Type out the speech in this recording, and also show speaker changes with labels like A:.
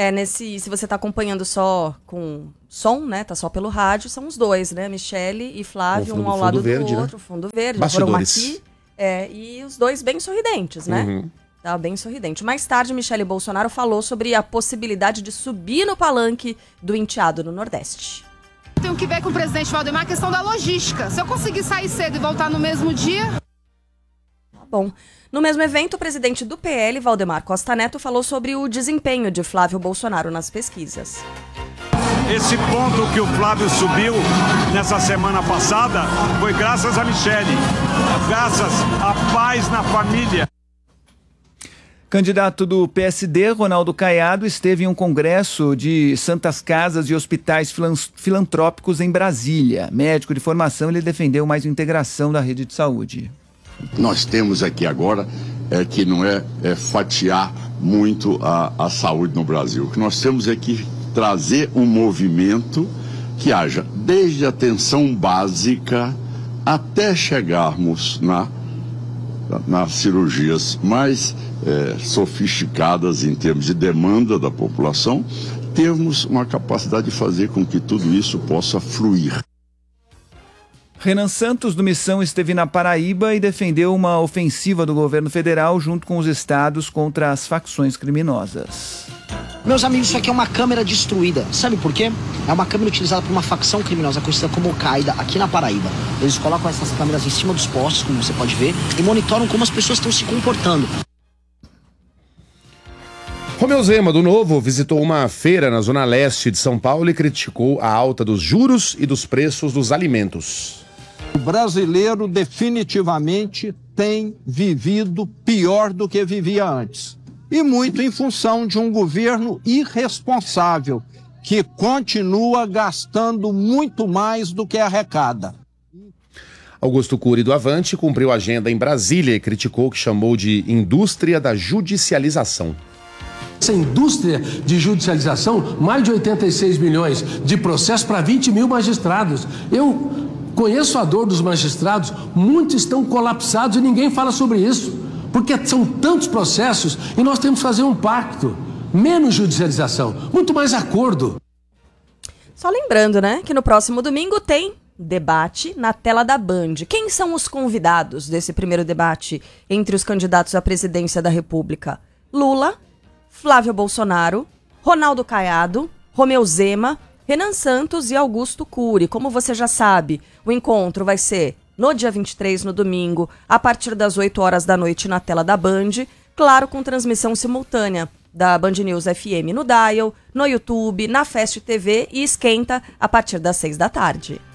A: Se você tá acompanhando só com som, né, tá só pelo rádio, são os dois, né, Michele e Flávio, um ao lado do outro, fundo verde, foram aqui, e os dois bem sorridentes, né?
B: Uhum.
A: Tá bem sorridente. Mais tarde, Michele Bolsonaro falou sobre a possibilidade de subir no palanque do enteado no Nordeste.
C: Tenho que ver com o presidente Valdemar a questão da logística. Se eu conseguir sair cedo e voltar no mesmo dia...
A: Bom, no mesmo evento, o presidente do PL, Valdemar Costa Neto, falou sobre o desempenho de Flávio Bolsonaro nas pesquisas.
D: Esse ponto que o Flávio subiu nessa semana passada foi graças a Michele, graças à paz na família.
E: Candidato do PSD, Ronaldo Caiado, esteve em um congresso de santas casas e hospitais filantrópicos em Brasília. Médico de formação, ele defendeu mais integração da rede de saúde.
F: Nós temos aqui agora que não é fatiar muito a saúde no Brasil. O que nós temos é que trazer um movimento que haja desde a atenção básica até chegarmos nas cirurgias mais sofisticadas em termos de demanda da população, termos uma capacidade de fazer com que tudo isso possa fluir.
E: Renan Santos, do Missão, esteve na Paraíba e defendeu uma ofensiva do governo federal junto com os estados contra as facções criminosas.
G: Meus amigos, isso aqui é uma câmera destruída. Sabe por quê? É uma câmera utilizada por uma facção criminosa conhecida como Al-Qaeda aqui na Paraíba. Eles colocam essas câmeras em cima dos postes, como você pode ver, e monitoram como as pessoas estão se comportando.
B: Romeu Zema, do Novo, visitou uma feira na zona leste de São Paulo e criticou a alta dos juros e dos preços dos alimentos.
H: O brasileiro definitivamente tem vivido pior do que vivia antes. E muito em função de um governo irresponsável, que continua gastando muito mais do que arrecada.
B: Augusto Cury, do Avante, cumpriu a agenda em Brasília e criticou o que chamou de indústria da judicialização.
I: Essa indústria de judicialização, mais de 86 milhões de processos para 20 mil magistrados. Eu conheço a dor dos magistrados, muitos estão colapsados e ninguém fala sobre isso, porque são tantos processos e nós temos que fazer um pacto, menos judicialização, muito mais acordo.
A: Só lembrando, né, que no próximo domingo tem debate na tela da Band. Quem são os convidados desse primeiro debate entre os candidatos à presidência da República? Lula, Flávio Bolsonaro, Ronaldo Caiado, Romeu Zema, Renan Santos e Augusto Cury. Como você já sabe, o encontro vai ser no dia 23, no domingo, a partir das 8 horas da noite na tela da Band, claro, com transmissão simultânea da Band News FM no Dial, no YouTube, na Fast TV e Esquenta a partir das 6 da tarde.